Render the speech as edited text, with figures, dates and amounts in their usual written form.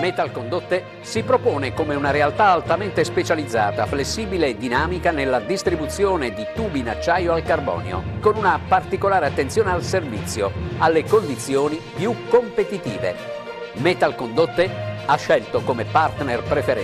Metalcondotte si propone come una realtà altamente specializzata, flessibile e dinamica nella distribuzione di tubi in acciaio al carbonio, con una particolare attenzione al servizio, alle condizioni più competitive. Metalcondotte ha scelto come partner preferente